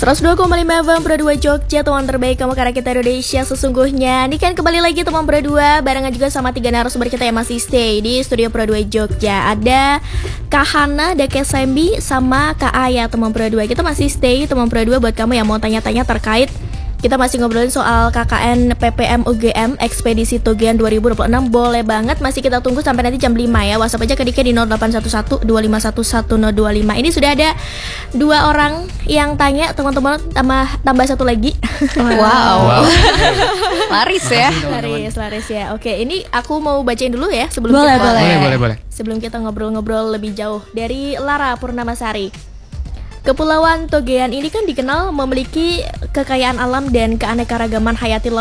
102,5 FM Pro 2 Jogja, teman terbaik kamu karena kita Indonesia sesungguhnya. Ini kan kembali lagi teman Pro 2 barengan juga sama 3 narasumber kita yang masih stay di studio Pro 2 Jogja. Ada Kak Hana, ada Kak Sembi, sama Kak Aya teman Pro 2. Kita masih stay teman Pro 2 buat kamu yang mau tanya-tanya terkait. Kita masih ngobrolin soal KKN PPM UGM Ekspedisi Togean 2026. Boleh banget, masih kita tunggu sampai nanti jam 5 ya. WhatsApp aja ke Dika di 0811 2511025. Ini sudah ada 2 orang yang tanya, teman-teman, tambah 1 lagi. Wow. Laris ya. Laris ya. Oke, ini aku mau bacain dulu ya sebelum Boleh. Sebelum kita ngobrol-ngobrol lebih jauh. Dari Lara Purnamasari. Kepulauan Togean ini kan dikenal memiliki kekayaan alam dan keanekaragaman hayati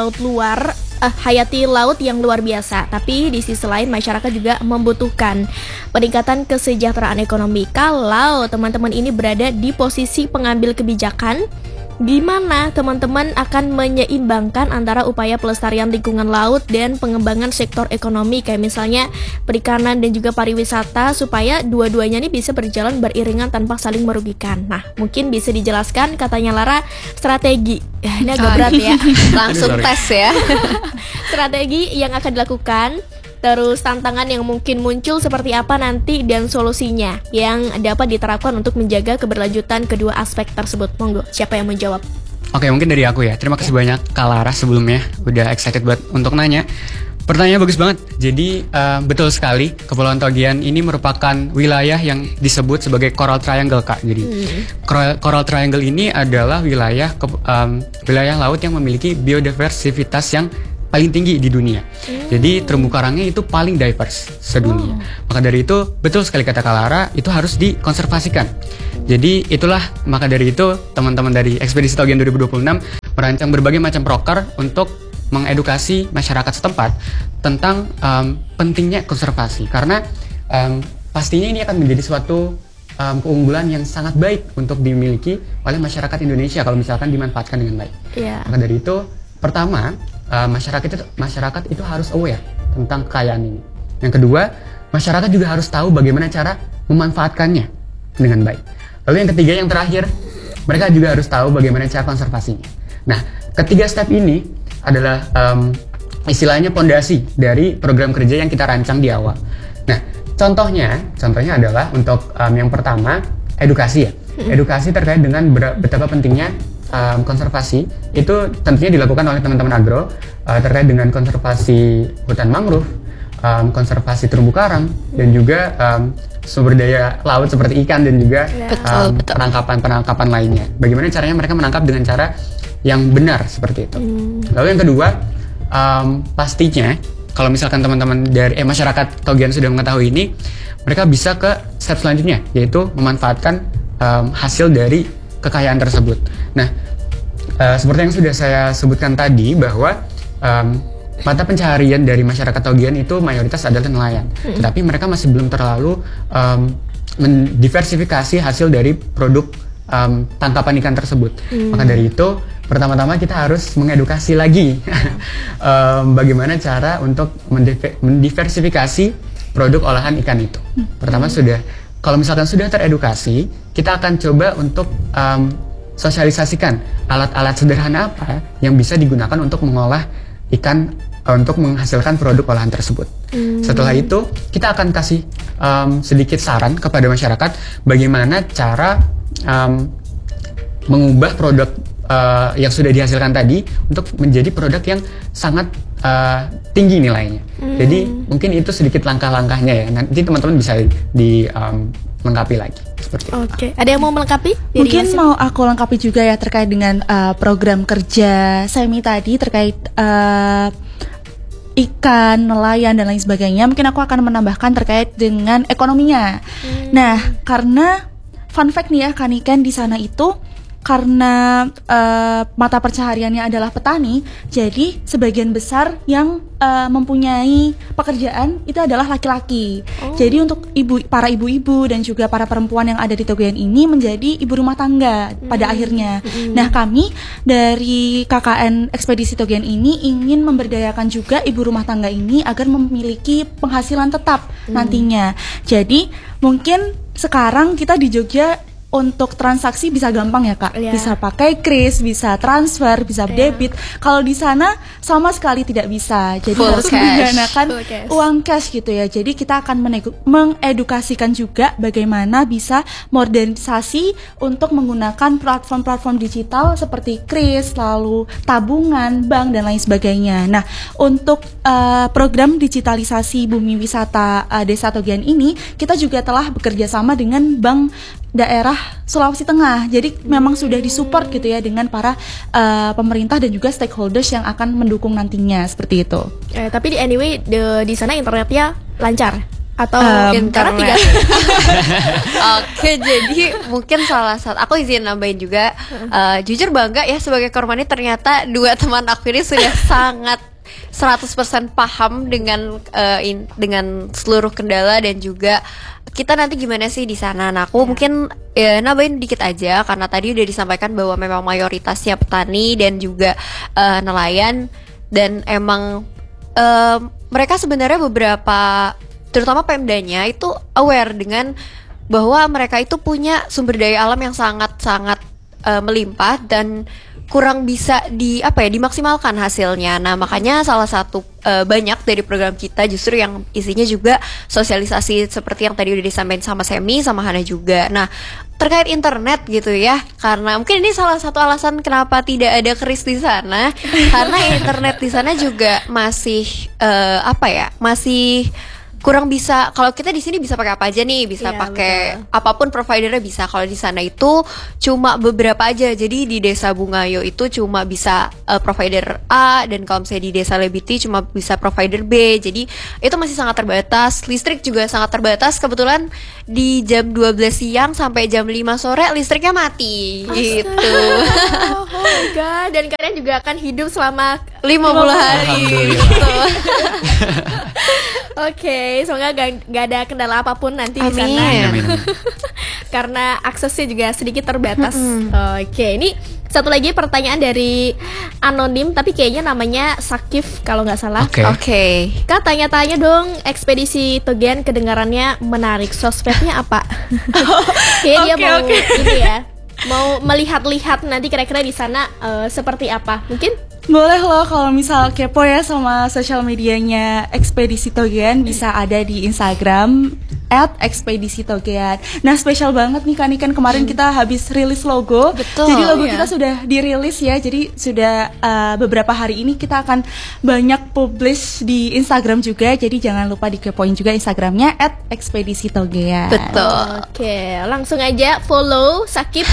laut yang luar biasa. Tapi di sisi lain masyarakat juga membutuhkan peningkatan kesejahteraan ekonomi. Kalau teman-teman ini berada di posisi pengambil kebijakan, gimana teman-teman akan menyeimbangkan antara upaya pelestarian lingkungan laut dan pengembangan sektor ekonomi kayak misalnya perikanan dan juga pariwisata supaya dua-duanya ini bisa berjalan beriringan tanpa saling merugikan. Nah, mungkin bisa dijelaskan, katanya Lara, strategi. Ini agak berat ya. Langsung tes ya. Strategi yang akan dilakukan, terus tantangan yang mungkin muncul seperti apa nanti dan solusinya yang dapat diterapkan untuk menjaga keberlanjutan kedua aspek tersebut. Monggo, siapa yang menjawab? Oke, mungkin dari aku ya. Terima kasih banyak Kak Lara sebelumnya, udah excited buat untuk nanya. Pertanyaannya bagus banget. Jadi betul sekali, Kepulauan Togean ini merupakan wilayah yang disebut sebagai Coral Triangle, Kak. Jadi Coral Triangle ini adalah wilayah laut yang memiliki biodiversitas yang paling tinggi di dunia. Jadi terumbu karangnya itu paling diverse sedunia. Maka dari itu, betul sekali kata Kak Lara, itu harus dikonservasikan. Jadi itulah, maka dari itu teman-teman dari Ekspedisi Togean 2026 merancang berbagai macam proker untuk mengedukasi masyarakat setempat tentang pentingnya konservasi. Karena pastinya ini akan menjadi suatu keunggulan yang sangat baik untuk dimiliki oleh masyarakat Indonesia kalau misalkan dimanfaatkan dengan baik. Maka dari itu, pertama, masyarakat itu harus aware tentang kekayaan ini. Yang kedua, masyarakat juga harus tahu bagaimana cara memanfaatkannya dengan baik. Lalu yang ketiga, yang terakhir, mereka juga harus tahu bagaimana cara konservasinya. Nah, ketiga step ini adalah istilahnya pondasi dari program kerja yang kita rancang di awal. Nah, contohnya adalah untuk yang pertama, edukasi ya. Edukasi terkait dengan betapa pentingnya konservasi itu tentunya dilakukan oleh teman-teman agro terkait dengan konservasi hutan mangrove, konservasi terumbu karang, dan juga sumber daya laut seperti ikan dan juga penangkapan lainnya. Bagaimana caranya mereka menangkap dengan cara yang benar seperti itu. Lalu yang kedua, pastinya kalau misalkan teman-teman dari masyarakat Togean sudah mengetahui ini, mereka bisa ke step selanjutnya, yaitu memanfaatkan hasil dari kekayaan tersebut. Nah, seperti yang sudah saya sebutkan tadi bahwa mata pencaharian dari masyarakat Togean itu mayoritas adalah nelayan. Tetapi mereka masih belum terlalu mendiversifikasi hasil dari produk tangkapan ikan tersebut. Maka dari itu, pertama-tama kita harus mengedukasi lagi bagaimana cara untuk mendiversifikasi produk olahan ikan itu. Pertama kalau misalkan sudah teredukasi, kita akan coba untuk sosialisasikan alat-alat sederhana apa yang bisa digunakan untuk mengolah ikan untuk menghasilkan produk olahan tersebut. Setelah itu, kita akan kasih sedikit saran kepada masyarakat bagaimana cara mengubah produk yang sudah dihasilkan tadi untuk menjadi produk yang sangat tinggi nilainya. Jadi mungkin itu sedikit langkah-langkahnya ya. Nanti teman-teman bisa melengkapi lagi. Oke, ada yang mau melengkapi? Mungkin mau aku lengkapi juga ya terkait dengan program kerja Semi tadi terkait ikan, nelayan dan lain sebagainya. Mungkin aku akan menambahkan terkait dengan ekonominya. Nah, karena fun fact nih ya, Kaniken di sana itu karena mata pencahariannya adalah petani, jadi sebagian besar yang mempunyai pekerjaan itu adalah laki-laki. Jadi untuk para ibu-ibu dan juga para perempuan yang ada di Togean ini menjadi ibu rumah tangga pada akhirnya. Nah, kami dari KKN Ekspedisi Togean ini ingin memberdayakan juga ibu rumah tangga ini agar memiliki penghasilan tetap nantinya. Jadi mungkin sekarang kita di Jogja untuk transaksi bisa gampang ya Kak, Iya. bisa pakai kris, bisa transfer, bisa debit. Kalau di sana sama sekali tidak bisa, jadi Full harus cash. menggunakan Full cash. uang cash gitu ya. Jadi kita akan mengedukasikan juga bagaimana bisa modernisasi untuk menggunakan platform-platform digital seperti kris, lalu tabungan, bank dan lain sebagainya. Nah, untuk program digitalisasi Bumi Wisata Desa Togian ini, kita juga telah bekerja sama dengan Bank Daerah Sulawesi Tengah. Jadi memang sudah disupport gitu ya dengan para pemerintah dan juga stakeholders yang akan mendukung nantinya seperti itu. Tapi anyway di sana internetnya lancar atau karena Internet. 3 Oke, jadi mungkin salah satu, aku izin nambahin juga, jujur bangga ya sebagai korban ini, ternyata dua teman aku ini sudah sangat 100% paham dengan dengan seluruh kendala dan juga kita nanti gimana sih di sana. Nah, aku mungkin nambahin dikit aja karena tadi udah disampaikan bahwa memang mayoritasnya petani dan juga nelayan, dan emang mereka sebenarnya beberapa, terutama Pemdanya itu aware dengan bahwa mereka itu punya sumber daya alam yang sangat-sangat melimpah dan kurang bisa dimaksimalkan hasilnya. Nah, makanya salah satu banyak dari program kita justru yang isinya juga sosialisasi seperti yang tadi udah disampaikan sama Semi sama Hana juga. Nah, terkait internet gitu ya, karena mungkin ini salah satu alasan kenapa tidak ada kris di sana, karena internet di sana juga masih masih kurang bisa. Kalau kita di sini bisa pakai apa aja nih, bisa Iya, pakai apapun providernya bisa. Kalau di sana itu cuma beberapa aja. Jadi di Desa Bungayo itu cuma bisa provider A, dan kalau misalnya di Desa Lebiti cuma bisa provider B. Jadi itu masih sangat terbatas. Listrik juga sangat terbatas. Kebetulan di jam 12 siang sampai jam 5 sore listriknya mati gitu. Oh my god, dan kalian juga akan hidup selama 50 hari Alhamdulillah. gitu. Oke, semoga gak ada kendala apapun nanti di sana. Amin. Amin. Karena aksesnya juga sedikit terbatas. Oke, ini satu lagi pertanyaan dari anonim tapi kayaknya namanya Sakif kalau nggak salah. Oke. Oke. Kak, tanya-tanya dong, ekspedisi Togian kedengarannya menarik. Sosmednya apa? Kayaknya dia mau ini ya, mau melihat-lihat nanti kira-kira di sana seperti apa. Mungkin Boleh loh, kalau misal kepo ya sama sosial medianya Ekspedisi Togian, bisa ada di Instagram @ekspedisitogian. Nah, spesial banget nih kan, kemarin kita habis rilis logo. Betul, Jadi logo iya. kita sudah dirilis ya. Jadi sudah beberapa hari ini kita akan banyak publish di Instagram juga. Jadi jangan lupa dikepoin juga Instagramnya @ekspedisitogian. Betul. oke, langsung aja follow Sakif.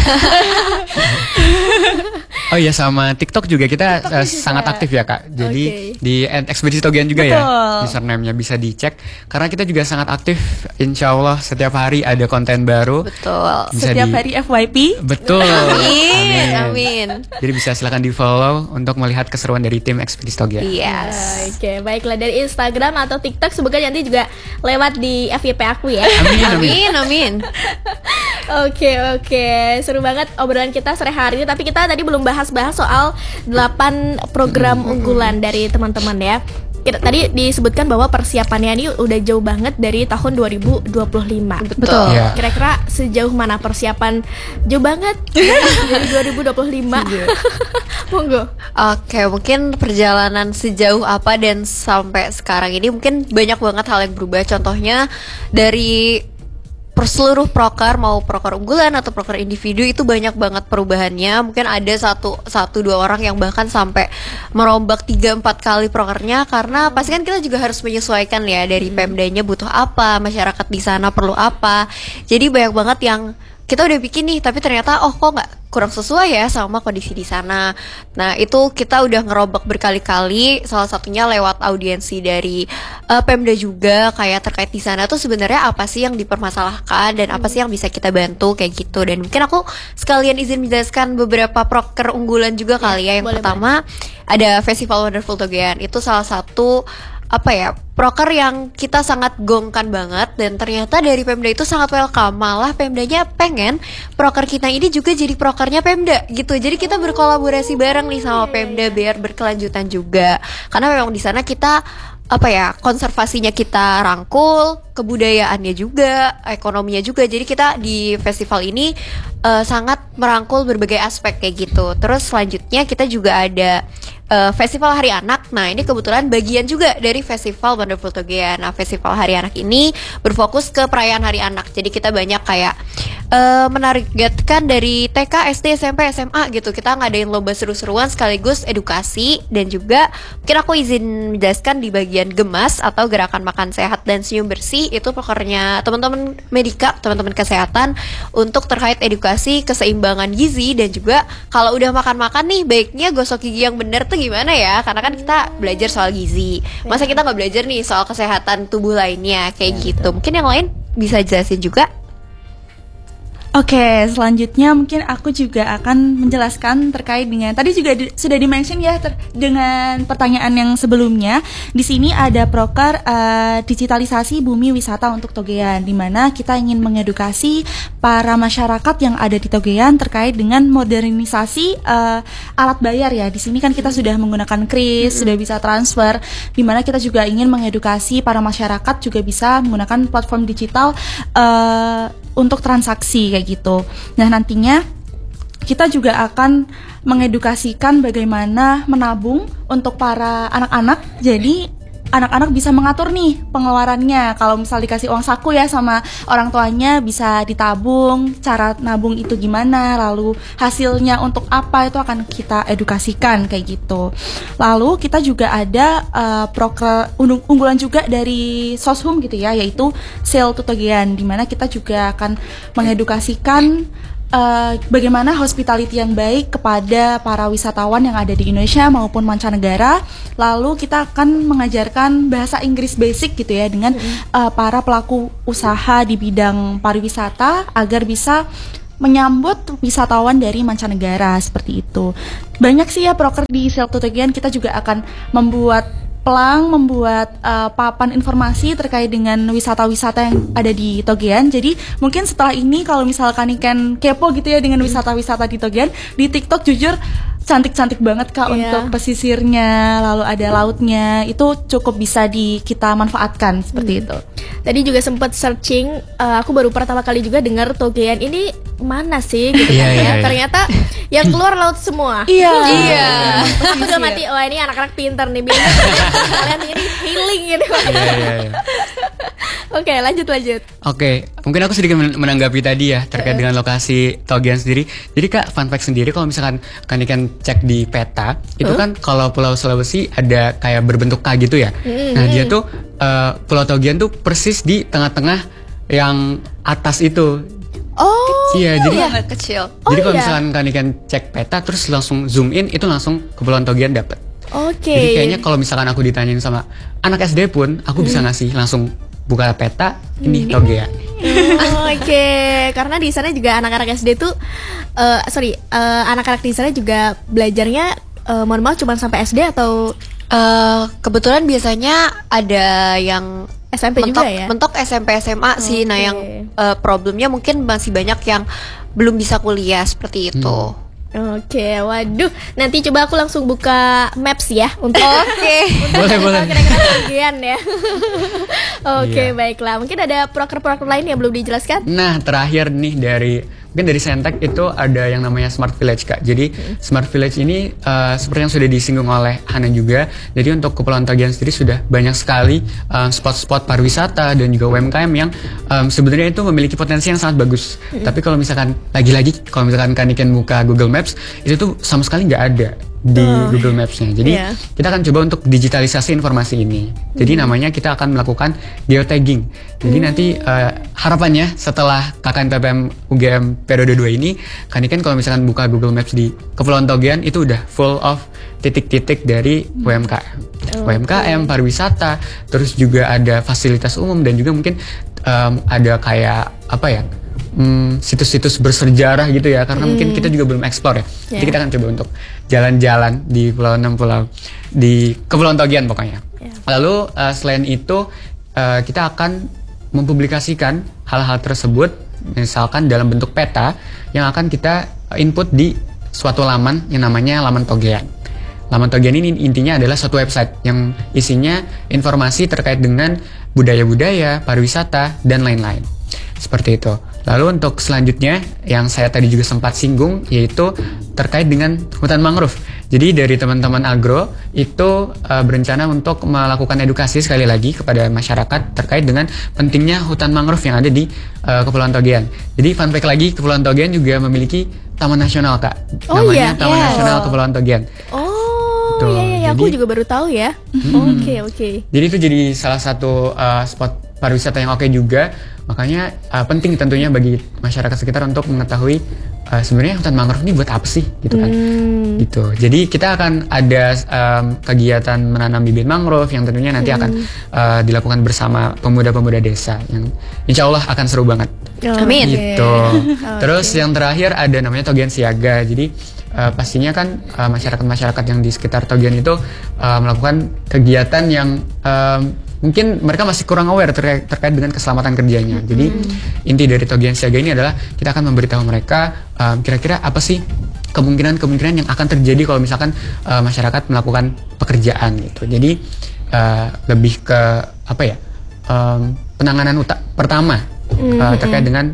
Oh iya, sama TikTok juga kita TikTok juga. sangat aktif ya Kak. Jadi Oke. di Ekspedisi Togian juga Betul. ya, username-nya bisa dicek. Karena kita juga sangat aktif. Insya Allah setiap hari ada konten baru. Betul. Bisa Setiap di- hari FYP. Betul. Amin. Amin. Jadi bisa silakan di follow untuk melihat keseruan dari tim Ekspedisi Togian. Yes. Oke, baiklah, dari Instagram atau TikTok semoga nanti juga lewat di FYP aku ya. Amin, amin. Amin. Amin. Oke, seru banget obrolan kita sore hari ini. Tapi kita tadi belum bahas-bahas soal 8 program unggulan dari teman-teman ya. Tadi disebutkan bahwa persiapannya ini udah jauh banget dari tahun 2025. Betul. Iya. Kira-kira sejauh mana persiapan? Jauh banget dari 2025. Monggo. Oke, mungkin perjalanan sejauh apa dan sampai sekarang ini mungkin banyak banget hal yang berubah. Contohnya dari seluruh proker, mau proker unggulan atau proker individu, itu banyak banget perubahannya. Mungkin ada satu dua orang yang bahkan sampai merombak 3-4 kali prokernya, karena pasti kan kita juga harus menyesuaikan ya dari Pemdanya butuh apa, masyarakat di sana perlu apa. Jadi banyak banget yang kita udah bikin nih, tapi ternyata kok nggak, kurang sesuai ya sama kondisi di sana. Nah, itu kita udah ngerobak berkali-kali, salah satunya lewat audiensi dari Pemda juga, kayak terkait di sana tuh sebenarnya apa sih yang dipermasalahkan dan apa sih yang bisa kita bantu kayak gitu. Dan mungkin aku sekalian izin menjelaskan beberapa proker unggulan juga kali ya. Yang boleh, pertama ada Festival Wonderful Togian. Itu salah satu proker yang kita sangat gongkan banget, dan ternyata dari Pemda itu sangat welcome. Malah Pemdanya pengen proker kita ini juga jadi prokernya Pemda gitu. Jadi kita berkolaborasi bareng nih sama Pemda biar berkelanjutan juga. Karena memang di sana kita apa ya, konservasinya kita rangkul, kebudayaannya juga, ekonominya juga. Jadi kita di festival ini sangat merangkul berbagai aspek kayak gitu. Terus selanjutnya kita juga ada Festival Hari Anak. Nah, ini kebetulan bagian juga dari Festival Wonderful Togean. Nah, Festival Hari Anak ini berfokus ke perayaan Hari Anak. Jadi kita banyak kayak menargetkan dari TK, SD, SMP, SMA gitu. Kita ngadain lomba seru-seruan sekaligus edukasi. Dan juga mungkin aku izin menjelaskan di bagian GEMAS atau Gerakan Makan Sehat dan Senyum Bersih. Itu pokernya teman-teman medika, teman-teman kesehatan untuk terkait edukasi keseimbangan gizi. Dan juga kalau udah makan-makan nih, baiknya gosok gigi yang benar tuh gimana ya, karena kan kita belajar soal gizi, masa kita nggak belajar nih soal kesehatan tubuh lainnya kayak gitu. Mungkin yang lain bisa jelasin juga. Oke, selanjutnya mungkin aku juga akan menjelaskan terkait dengan tadi juga sudah di-mention ya dengan pertanyaan yang sebelumnya. Di sini ada proker digitalisasi bumi wisata untuk Togean, di mana kita ingin mengedukasi para masyarakat yang ada di Togean terkait dengan modernisasi alat bayar ya. Di sini kan kita sudah menggunakan kris, sudah bisa transfer, di mana kita juga ingin mengedukasi para masyarakat juga bisa menggunakan platform digital untuk transaksi kayak gitu. Nah, nantinya kita juga akan mengedukasikan bagaimana menabung untuk para anak-anak. Jadi anak-anak bisa mengatur nih pengeluarannya. Kalau misal dikasih uang saku ya sama orang tuanya, bisa ditabung, cara nabung itu gimana, lalu hasilnya untuk apa, itu akan kita edukasikan kayak gitu. Lalu kita juga ada proker unggulan juga dari Soshum gitu ya, yaitu Sail to Togean, di mana kita juga akan mengedukasikan bagaimana hospitality yang baik kepada para wisatawan yang ada di Indonesia maupun mancanegara. Lalu kita akan mengajarkan bahasa Inggris basic gitu ya dengan para pelaku usaha di bidang pariwisata agar bisa menyambut wisatawan dari mancanegara seperti itu. Banyak sih ya proker di Sail to Togean. Kita juga akan membuat papan informasi terkait dengan wisata-wisata yang ada di Togean. Jadi mungkin setelah ini kalau misalkan ikan kepo gitu ya dengan wisata-wisata di Togean, di TikTok jujur cantik-cantik banget Kak untuk pesisirnya, lalu ada lautnya, itu cukup bisa kita manfaatkan seperti itu. Tadi juga sempat searching, aku baru pertama kali juga dengar Togean ini mana sih gitu kan ya. Ternyata yang keluar laut semua. Iya. Aku udah mati, wah ini anak-anak pintar nih, bilang kalian ini healing gitu. Oke, lanjut. Oke, mungkin aku sedikit menanggapi tadi ya terkait dengan lokasi Togean sendiri. Jadi Kak, fun fact sendiri kalau misalkan kan ikan cek di peta, itu kan kalau Pulau Sulawesi ada kayak berbentuk K gitu ya. Nah, dia tuh Pulau Togean tuh persis di tengah-tengah yang atas itu. Oh, iya, jadi kecil. Jadi kalau misalkan kan ikan cek peta terus langsung zoom in, itu langsung Kepulauan Togean dapet. Oke. Jadi kayaknya kalau misalkan aku ditanyain sama anak SD pun, aku bisa ngasih langsung buka peta, ini Togean. Oke, karena di sana juga anak-anak SD tuh, anak-anak di sana juga belajarnya, mohon maaf, cuma sampai SD atau Kebetulan biasanya ada yang SMP juga ya? Mentok SMP SMA sih. Nah, yang problemnya mungkin masih banyak yang belum bisa kuliah seperti itu. Oke, waduh. Nanti coba aku langsung buka maps ya untuk boleh. kira-kira bagian ya. Oke, baiklah. Mungkin ada proker-proker lain yang belum dijelaskan? Nah, terakhir nih mungkin dari Sentek itu ada yang namanya Smart Village Kak. Jadi Smart Village ini seperti yang sudah disinggung oleh Hana juga. Jadi untuk Kepulauan Togean sendiri sudah banyak sekali spot-spot pariwisata dan juga UMKM yang sebenarnya itu memiliki potensi yang sangat bagus. Tapi kalau misalkan kalau misalkan kalian buka Google Maps, itu tuh sama sekali nggak ada di Google Maps-nya. Jadi kita akan coba untuk digitalisasi informasi ini. Jadi namanya kita akan melakukan geotagging. Jadi nanti harapannya setelah KKN PPM UGM periode 2 ini, kan kalau misalkan buka Google Maps di Kepulauan Togean itu udah full of titik-titik dari UMKM. UMKM, pariwisata, terus juga ada fasilitas umum dan juga mungkin ada kayak apa ya? Situs-situs bersejarah gitu ya, karena mungkin kita juga belum explore ya. Jadi kita akan coba untuk jalan-jalan di pulau di Kepulauan Togean pokoknya. Lalu selain itu kita akan mempublikasikan hal-hal tersebut misalkan dalam bentuk peta yang akan kita input di suatu laman yang namanya laman Togean. Laman Togian ini intinya adalah suatu website yang isinya informasi terkait dengan budaya-budaya, pariwisata, dan lain-lain. Seperti itu. Lalu untuk selanjutnya yang saya tadi juga sempat singgung yaitu terkait dengan hutan mangrove. Jadi dari teman-teman agro itu berencana untuk melakukan edukasi sekali lagi kepada masyarakat terkait dengan pentingnya hutan mangrove yang ada di Kepulauan Togian. Jadi fun fact lagi, Kepulauan Togian juga memiliki Taman Nasional, Kak. Namanya Taman Nasional Kepulauan Togian. Oh iya, aku juga baru tahu ya. Oke. Jadi itu jadi salah satu spot pariwisata yang oke juga. Makanya penting tentunya bagi masyarakat sekitar untuk mengetahui sebenarnya hutan mangrove ini buat apa sih gitu kan. Gitu. Jadi kita akan ada kegiatan menanam bibit mangrove yang tentunya nanti akan dilakukan bersama pemuda-pemuda desa yang insya Allah akan seru banget. Amin. Gitu. Terus yang terakhir ada namanya Togian Siaga. Jadi pastinya kan masyarakat-masyarakat yang di sekitar Togian itu melakukan kegiatan yang mungkin mereka masih kurang aware terkait dengan keselamatan kerjanya. Jadi inti dari Togian Siaga ini adalah kita akan memberitahu mereka kira-kira apa sih kemungkinan-kemungkinan yang akan terjadi kalau misalkan masyarakat melakukan pekerjaan gitu. Jadi lebih ke apa ya, penanganan pertama terkait dengan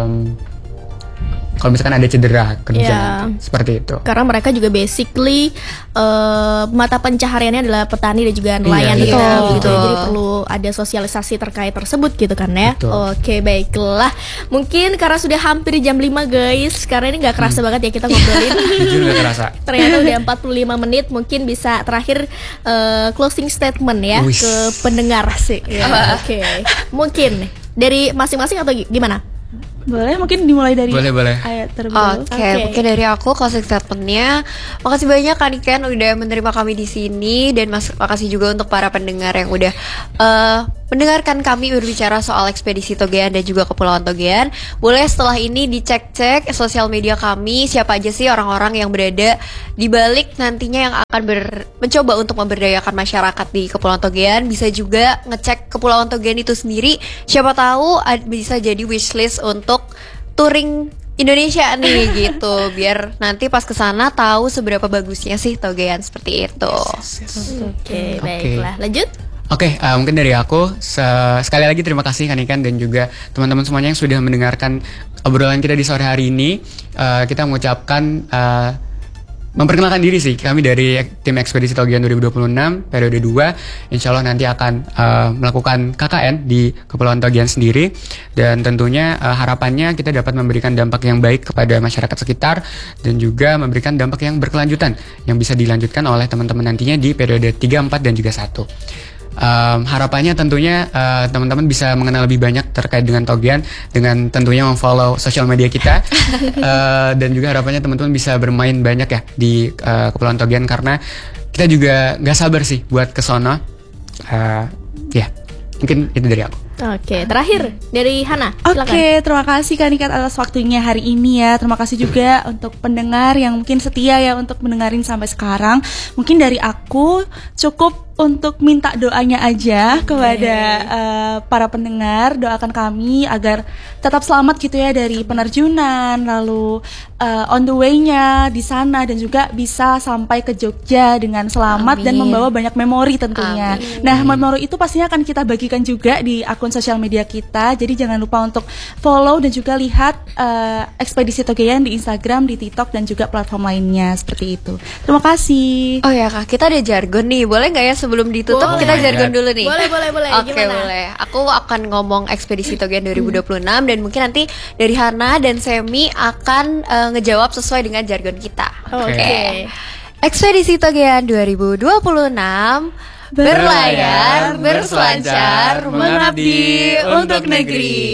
kalau misalkan ada cedera kerja seperti itu. Karena mereka juga basically mata pencahariannya adalah petani dan juga nelayan gitu. Jadi perlu ada sosialisasi terkait tersebut gitu kan ya. Oke, baiklah. Mungkin karena sudah hampir jam 5 guys. Karena ini gak kerasa banget ya kita ngobrolin. Jujur gak kerasa. Ternyata udah 45 menit. Mungkin bisa terakhir closing statement ya ke pendengar sih. Oke. Mungkin dari masing-masing atau gimana? Boleh, mungkin dimulai dari boleh. ayat terbaru. Oke, mungkin dari aku closing statementnya, makasih banyak Kak Niken udah menerima kami di sini dan makasih juga untuk para pendengar yang udah mendengarkan kami berbicara soal ekspedisi Togian dan juga Kepulauan Togian. Boleh setelah ini dicek-cek sosial media kami, siapa aja sih orang-orang yang berada di balik nantinya yang akan mencoba untuk memberdayakan masyarakat di Kepulauan Togian. Bisa juga ngecek Kepulauan Togian itu sendiri, siapa tahu bisa jadi wishlist untuk touring Indonesia nih gitu, biar nanti pas kesana tahu seberapa bagusnya sih Togian seperti itu. Oke, baiklah. Lanjut. Oke, mungkin dari aku sekali lagi terima kasih Kanikan dan juga teman-teman semuanya yang sudah mendengarkan obrolan kita di sore hari ini. Kita mengucapkan memperkenalkan diri sih, kami dari tim Ekspedisi Togian 2026 periode 2 insya Allah nanti akan melakukan KKN di Kepulauan Togian sendiri. Dan tentunya harapannya kita dapat memberikan dampak yang baik kepada masyarakat sekitar dan juga memberikan dampak yang berkelanjutan yang bisa dilanjutkan oleh teman-teman nantinya di periode 3, 4 dan juga 1. Harapannya tentunya teman-teman bisa mengenal lebih banyak terkait dengan Togian dengan tentunya memfollow sosial media kita dan juga harapannya teman-teman bisa bermain banyak ya di Kepulauan Togian karena kita juga nggak sabar sih buat kesana. Ya mungkin itu dari aku. Oke, terakhir dari Hana. Oke, terima kasih Kak Niken atas waktunya hari ini ya. Terima kasih juga untuk pendengar yang mungkin setia ya untuk mendengarin sampai sekarang. Mungkin dari aku cukup untuk minta doanya aja kepada para pendengar, doakan kami agar tetap selamat gitu ya dari penerjunan, lalu on the way-nya di sana dan juga bisa sampai ke Jogja dengan selamat dan membawa banyak memori tentunya. Nah, memori itu pastinya akan kita bagikan juga di akun sosial media kita. Jadi jangan lupa untuk follow dan juga lihat Ekspedisi Togian di Instagram, di TikTok dan juga platform lainnya seperti itu. Terima kasih. Oh ya Kak, kita ada jargon nih. Boleh nggak ya sebelum ditutup kita jargon dulu nih? Boleh. Oke, boleh. Aku akan ngomong Ekspedisi Togian 2026 dan mungkin nanti dari Hana dan Semi akan ngejawab sesuai dengan jargon kita. Oke. Ekspedisi Togian 2026 berlayar, berselancar, mengabdi untuk negeri.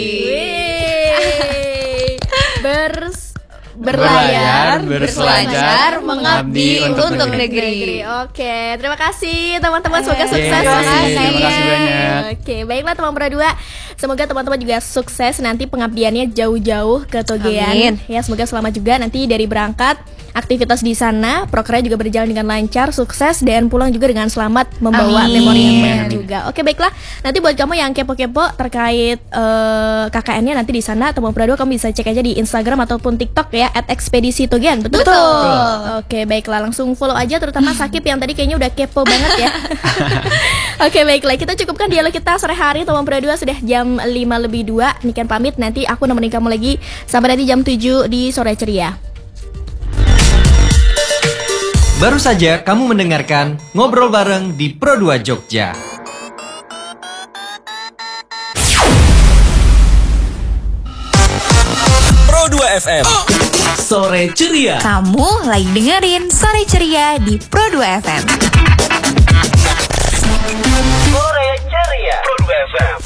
Berlayar, berselancar, mengabdi untuk negeri. Oke, terima kasih teman-teman, semoga sukses. Terima kasih banyak. Oke, baiklah teman berdua. Semoga teman-teman juga sukses nanti pengabdiannya jauh-jauh ke Togean. Amin. Ya, semoga selamat juga nanti dari berangkat, aktivitas di sana, prokernya juga berjalan dengan lancar, sukses, dan pulang juga dengan selamat membawa Amin. memori yang banyak juga. Oke, baiklah. Nanti buat kamu yang kepo-kepo terkait KKN-nya nanti di sana, teman Pro 2 kamu bisa cek aja di Instagram ataupun TikTok ya @ekspedisitogean. Betul? Oke, baiklah. Langsung follow aja, terutama Sakip yang tadi kayaknya udah kepo banget ya. Oke, baiklah. Kita cukupkan dialog kita sore hari, teman Pro 2 sudah jam 5:02. Niken pamit, nanti aku nemenin kamu lagi sampai nanti jam 7 di Sore Ceria. Baru saja kamu mendengarkan Ngobrol Bareng di Pro 2 Jogja. Pro 2 FM. Sore ceria. Kamu lagi dengerin Sore Ceria di Pro 2 FM. Sore ceria. Pro 2 FM.